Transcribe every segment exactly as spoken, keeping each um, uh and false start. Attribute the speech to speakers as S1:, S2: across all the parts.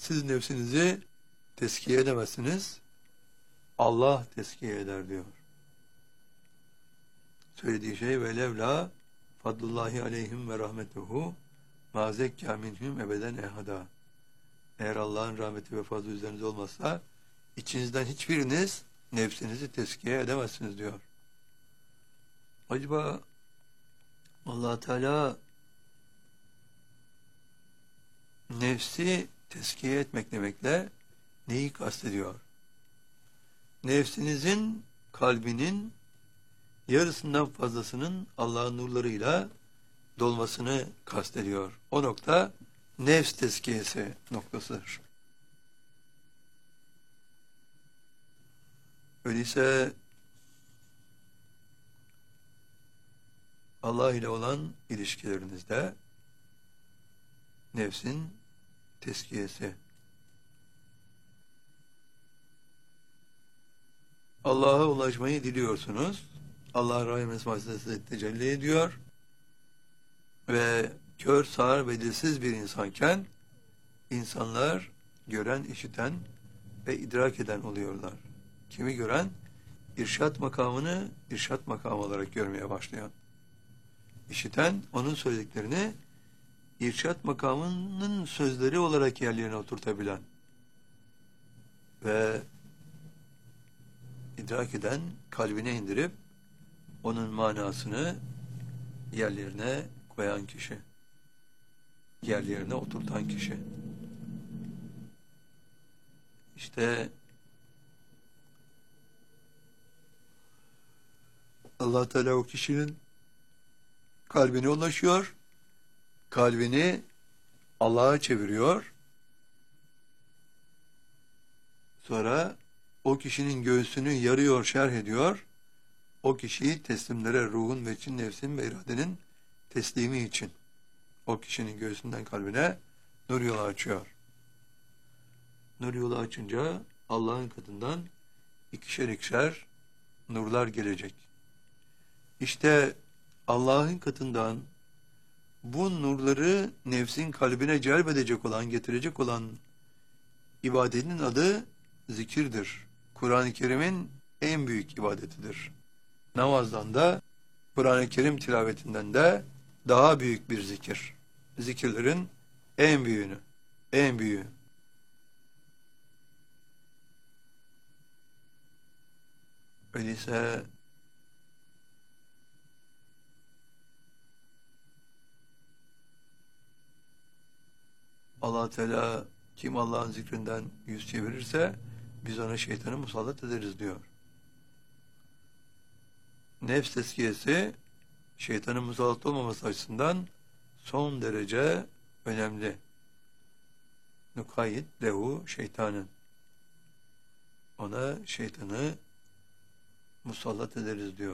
S1: siz nefsinizi tezkiye edemezsiniz. Allah tezkiye eder diyor. Söylediği şey ve levla fadlullahi aleyhim ve rahmetuhu ma zekkâ minhum ebeden ehada. Eğer Allah'ın rahmeti ve fazlı üzerinize olmazsa içinizden hiçbiriniz nefsinizi tezkiye edemezsiniz diyor. Acaba Allah Teala nefsi tezkiye etmek demekle neyi kastediyor? Nefsinizin, kalbinin yarısından fazlasının Allah'ın nurlarıyla dolmasını kastediyor. O nokta nefs tezkiyesi noktasıdır. Öyleyse Allah ile olan ilişkilerinizde nefsin tezkiyesi. Allah'a ulaşmayı diliyorsunuz. Allah Rahim Esma-ı tecelli ediyor. Ve kör, sağır ve dilsiz bir insanken insanlar gören, işiten ve idrak eden oluyorlar. Kimi gören? İrşat makamını irşat makamı olarak görmeye başlayan. İşiten onun söylediklerini irşat makamının sözleri olarak yerlerine oturtabilen ve idrak eden, kalbine indirip onun manasını yerlerine koyan kişi, yerlerine oturtan kişi. İşte Allah Teala o kişinin kalbine ulaşıyor, kalbini Allah'a çeviriyor, sonra o kişinin göğsünü yarıyor, şerh ediyor, o kişiyi teslimlere, ruhun ve için, nefsin ve iradenin teslimi için o kişinin göğsünden kalbine nur yolu açıyor. Nur yolu açınca Allah'ın katından ikişer ikişer nurlar gelecek. İşte Allah'ın katından bu nurları nefsin kalbine celbedecek olan, getirecek olan ibadetin adı zikirdir. Kur'an-ı Kerim'in en büyük ibadetidir. Namazdan da, Kur'an-ı Kerim tilavetinden de daha büyük bir zikir. Zikirlerin en büyüğünü, en büyüğü. Öyleyse Allah Teala kim Allah'ın zikrinden yüz çevirirse biz ona şeytanı musallat ederiz diyor. Nefs tezkiyesi şeytanın musallat olmaması açısından son derece önemli. Nukayyid lehu şeytanın. Ona şeytanı musallat ederiz diyor.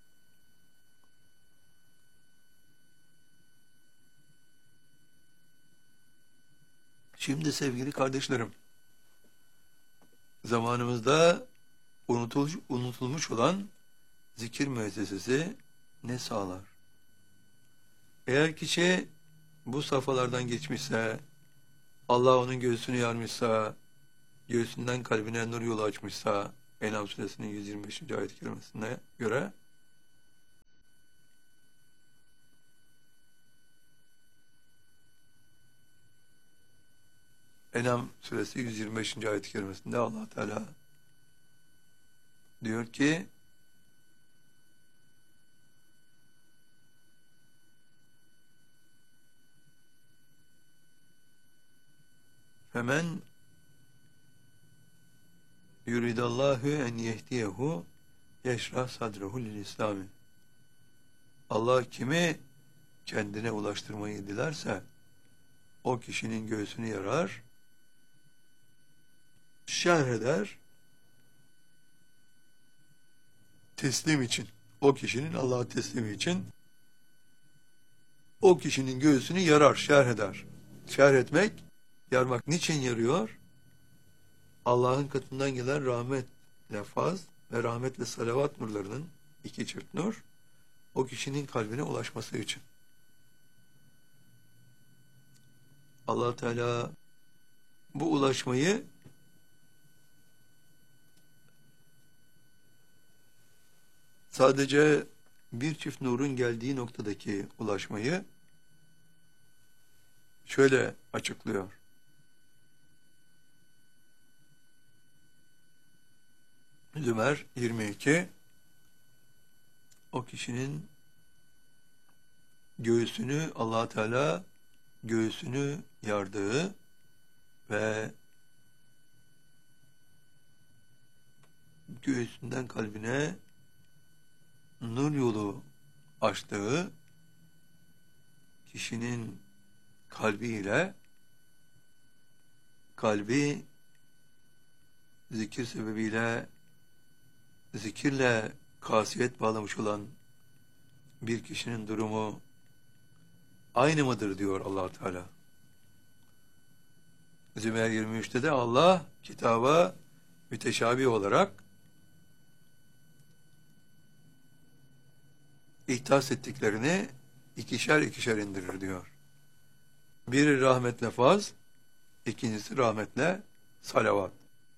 S1: Şimdi sevgili kardeşlerim, zamanımızda unutulmuş, unutulmuş olan zikir müessesesi ne sağlar? Eğer kişi bu safhalardan geçmişse, Allah onun göğsünü yarmışsa, göğsünden kalbine nur yolu açmışsa, En'am suresinin yüz yirmi beşinci ayet-i kerimesine göre, En'am suresi yüz yirmi beşinci ayet-i kerimesinde Allah Teala diyor ki Femen yuridallahu en yehdiyehu yeşrah sadrehu lil İslami. Allah kimi kendine ulaştırmayı dilerse o kişinin göğsünü yarar, şerh eder, teslim için, o kişinin Allah'a teslimi için o kişinin göğsünü yarar, şerh eder. Şerh etmek, yarmak niçin yarıyor? Allah'ın katından gelen rahmet, lafaz ve rahmet ve salavat nurlarının iki çift nur, o kişinin kalbine ulaşması için. Allah Teala bu ulaşmayı sadece bir çift nurun geldiği noktadaki ulaşmayı şöyle açıklıyor. Zümer yirmi iki, o kişinin göğsünü Allah Teala göğsünü yardığı ve göğsünden kalbine nur yolu açtığı kişinin kalbiyle kalbi zikir sebebiyle zikirle kasiyet bağlamış olan bir kişinin durumu aynı mıdır diyor Allah Teala. Zümer yirmi üçte de Allah kitaba müteşabih olarak ihtas ettiklerini ikişer ikişer indirir diyor. Biri rahmetle faz, ikincisi rahmetle salavat.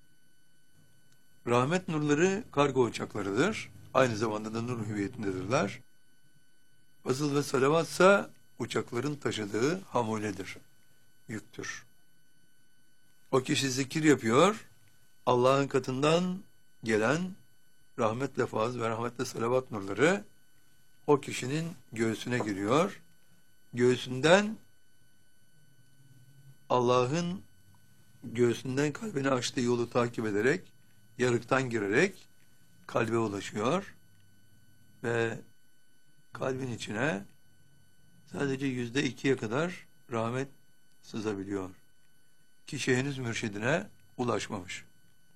S1: Rahmet nurları kargo uçaklarıdır. Aynı zamanda da nur hüviyetindedirler. Fazıl ve salavatsa uçakların taşıdığı hamuledir, yüktür. O kişi zikir yapıyor, Allah'ın katından gelen rahmetle faz ve rahmetle salavat nurları o kişinin göğsüne giriyor. Göğsünden Allah'ın göğsünden kalbine açtığı yolu takip ederek, yarıktan girerek kalbe ulaşıyor ve kalbin içine sadece yüzde ikiye kadar rahmet sızabiliyor. Kişi henüz mürşidine ulaşmamış.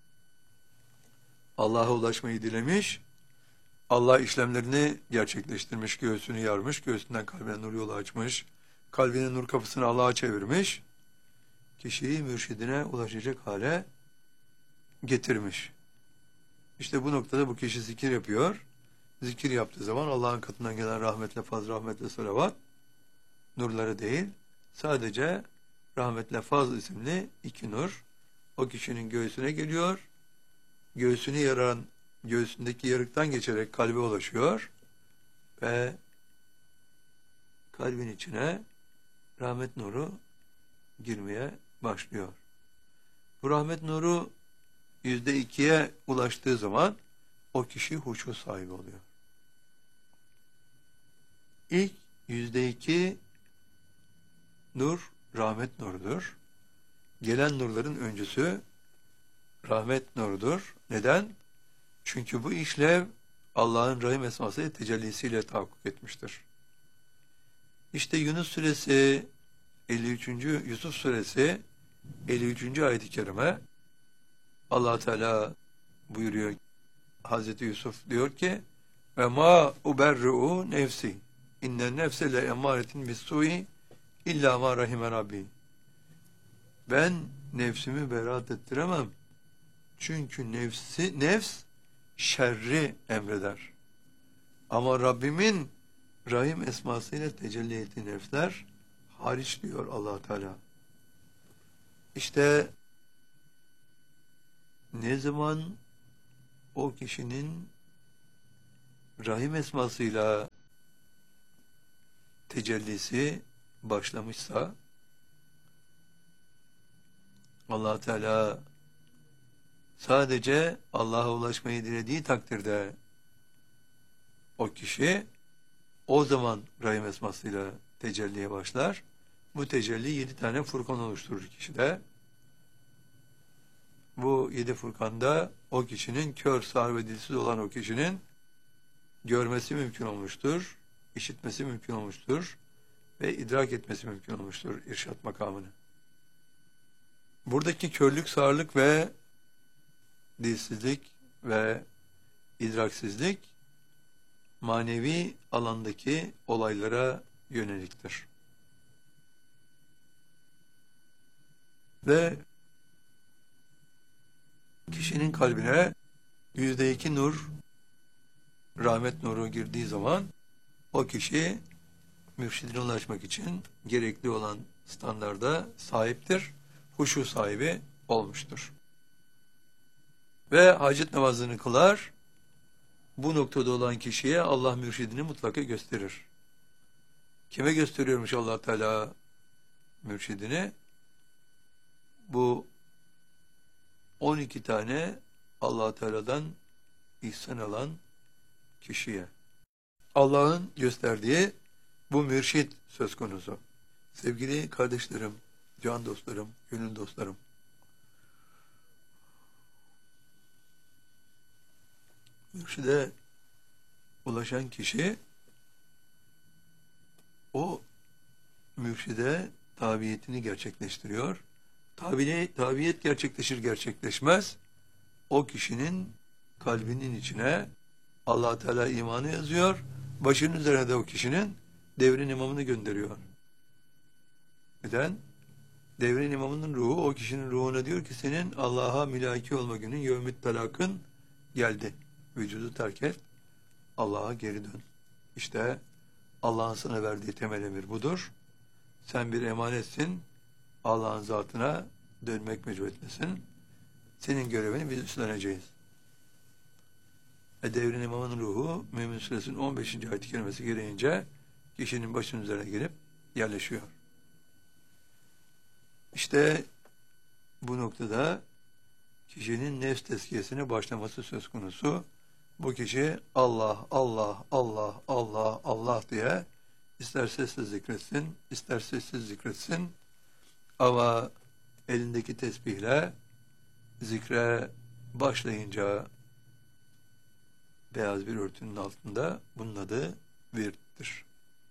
S1: Allah'a ulaşmayı dilemiş, Allah işlemlerini gerçekleştirmiş, göğsünü yarmış, göğsünden kalbine nur yolu açmış, kalbinin nur kapısını Allah'a çevirmiş, kişiyi mürşidine ulaşacak hale getirmiş. İşte bu noktada bu kişi zikir yapıyor. Zikir yaptığı zaman Allah'ın katından gelen rahmetle faz, rahmetle salavat nurları değil, sadece rahmetle faz isimli iki nur o kişinin göğsüne geliyor. Göğsünü yaran, göğsündeki yarıktan geçerek kalbe ulaşıyor ve kalbin içine rahmet nuru girmeye başlıyor. Bu rahmet nuru yüzde ikiye ulaştığı zaman o kişi huşu sahibi oluyor. İlk yüzde iki nur rahmet nurudur. Gelen nurların öncüsü rahmet nurudur. Neden? Çünkü bu işlev Allah'ın Rahim esması tecellisiyle tahakkuk etmiştir. İşte Yunus suresi elli üçüncü Yusuf suresi elli üçüncü ayet-i kerime Allah Teala buyuruyor. Hazreti Yusuf diyor ki ve ma uberru nefsi inne nefse le emaretin bis-sui illa ma rahime rabbi. Ben nefsimi beraat ettiremem. Çünkü nefsi nefs şerri emreder. Ama Rabbimin Rahim esmasıyla tecelli ettiği nefsler hariç diyor Allah Teala. İşte ne zaman o kişinin Rahim esmasıyla tecellisi başlamışsa Allah Teala sadece Allah'a ulaşmayı dilediği takdirde o kişi o zaman Rahim esmasıyla tecelliye başlar. Bu tecelli yedi tane furkan oluşturur kişide. Bu yedi furkanda o kişinin kör, sağır ve dilsiz olan o kişinin görmesi mümkün olmuştur, işitmesi mümkün olmuştur ve idrak etmesi mümkün olmuştur irşat makamını. Buradaki körlük, sağırlık ve dilsizlik ve idraksizlik manevi alandaki olaylara yöneliktir. Ve kişinin kalbine yüzde iki nur, rahmet nuru girdiği zaman o kişi mürşidine ulaşmak için gerekli olan standarda sahiptir. huşu sahibi olmuştur. Ve hacet namazını kılar. Bu noktada olan kişiye Allah mürşidini mutlaka gösterir. Kime gösteriyormuş Allah Teala mürşidini? Bu on iki tane Allah Teala'dan ihsan alan kişiye. Allah'ın gösterdiği bu mürşid söz konusu. Sevgili kardeşlerim, can dostlarım, gönül dostlarım. Mürşide ulaşan kişi o mürşide tabiyetini gerçekleştiriyor. Tabi, tabiyet gerçekleşir gerçekleşmez o kişinin kalbinin içine Allah Teala imanı yazıyor. Başının üzerine de o kişinin devrin imamını gönderiyor. Neden? Devrin imamının ruhu o kişinin ruhuna diyor ki senin Allah'a mülaki olma günün yevmit talakın geldi. Vücudu terk et. Allah'a geri dön. İşte Allah'ın sana verdiği temel emir budur. Sen bir emanetsin. Allah'ın zatına dönmek mecburiyetlisin. Senin görevini biz üstleneceğiz. E devrin imamının ruhu Mümin Suresinin on beşinci ayet-i kerimesi gereğince kişinin başının üzerine gelip yerleşiyor. İşte bu noktada kişinin nefs tezkiyesine başlaması söz konusu. Bu kişi Allah, Allah, Allah, Allah, Allah diye ister sessiz zikretsin, ister sessiz zikretsin ama elindeki tesbihle zikre başlayınca beyaz bir örtünün altında bunun adı virttir.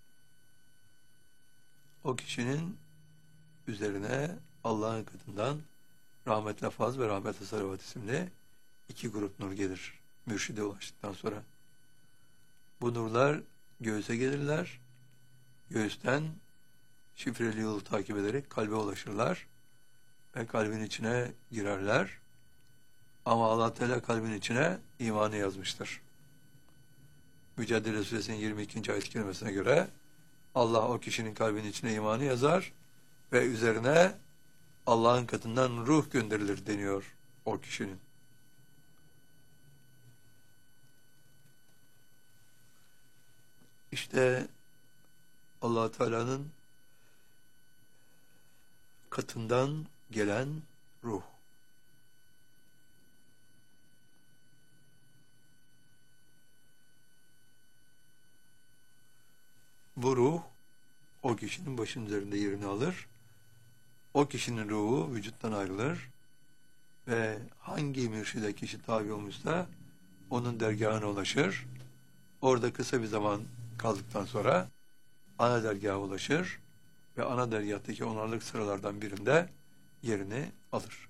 S1: O kişinin üzerine Allah'ın katından rahmetle faz ve rahmetle salavat isimli iki grup nur gelir. Mürşide ulaştıktan sonra. Bu nurlar göğüse gelirler. Göğüsten şifreli yolu takip ederek kalbe ulaşırlar. Ve kalbin içine girerler. Ama Allah Teala kalbin içine imanı yazmıştır. Mücadele Suresinin yirmi ikinci ayet-i kerimesine göre Allah o kişinin kalbinin içine imanı yazar ve üzerine Allah'ın katından ruh gönderilir deniyor o kişinin. İşte Allah Teala'nın katından gelen ruh. Bu ruh o kişinin başının üzerinde yerini alır. O kişinin ruhu vücuttan ayrılır ve hangi mürşide kişi tabi olmuşsa onun dergahına ulaşır. Orada kısa bir zaman kaldıktan sonra ana dergaha ulaşır ve ana dergahtaki onarlık sıralardan birinde yerini alır.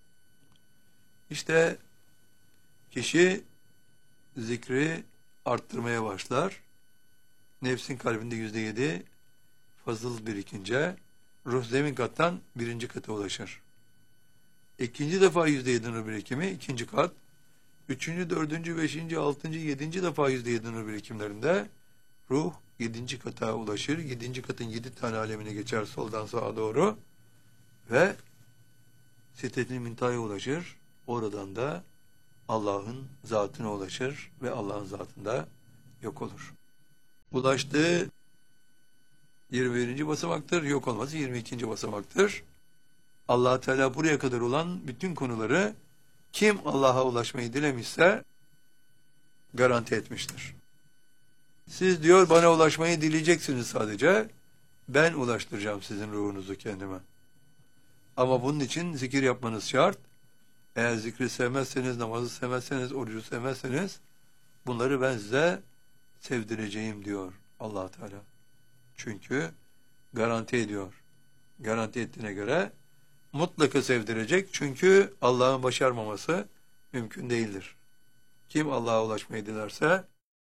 S1: İşte kişi zikri arttırmaya başlar. Nefsin kalbinde yüzde yedi fazıl birikince ruh zemin kattan birinci kata ulaşır. İkinci defa yüzde yedi nur birikimi ikinci kat. Üçüncü, dördüncü, beşinci, altıncı, yedinci defa yüzde yedi nur birikimlerinde ruh yedinci kata ulaşır. Yedinci katın yedi tane alemine geçer soldan sağa doğru ve Sidret-i Münteha'ya ulaşır. Oradan da Allah'ın zatına ulaşır ve Allah'ın zatında yok olur. Ulaştığı yirmi birinci basamaktır. Yok olması yirmi ikinci basamaktır. Allah Teala buraya kadar olan bütün konuları kim Allah'a ulaşmayı dilemişse garanti etmiştir. Siz diyor bana ulaşmayı dileyeceksiniz sadece. Ben ulaştıracağım sizin ruhunuzu kendime. Ama bunun için zikir yapmanız şart. Eğer zikri sevmezseniz, namazı sevmezseniz, orucu sevmezseniz bunları ben size sevdireceğim diyor Allah Teala. Çünkü garanti ediyor. Garanti ettiğine göre mutlaka sevdirecek. Çünkü Allah'ın başarmaması mümkün değildir. Kim Allah'a ulaşmayı dilerse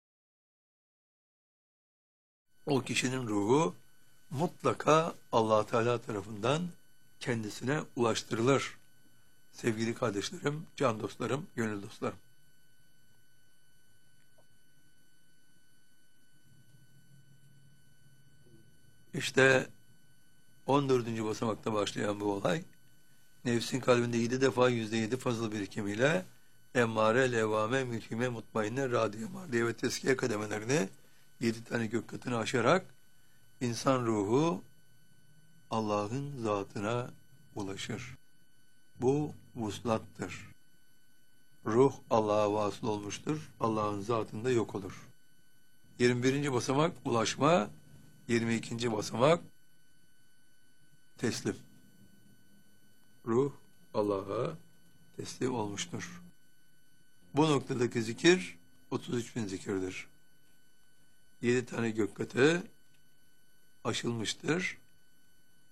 S1: o kişinin ruhu mutlaka Allah Teala tarafından kendisine ulaştırılır. Sevgili kardeşlerim, can dostlarım, gönül dostlarım. İşte on dördüncü basamakta başlayan bu olay nefsin kalbinde yedi defa yüzde yedi fazıl birikimiyle emmare, levame, mülhime, mutmainne, radiye, mardiye ve teskiye kademelerini yedi tane gök katını aşarak insan ruhu Allah'ın zatına ulaşır. Bu vuslattır. Ruh Allah'a vasıl olmuştur. Allah'ın zatında yok olur. yirmi birinci basamak ulaşma, yirmi ikinci basamak teslim. Ruh Allah'a teslim olmuştur. Bu noktadaki zikir otuz üç bin zikirdir. Yedi tane gök katı aşılmıştır.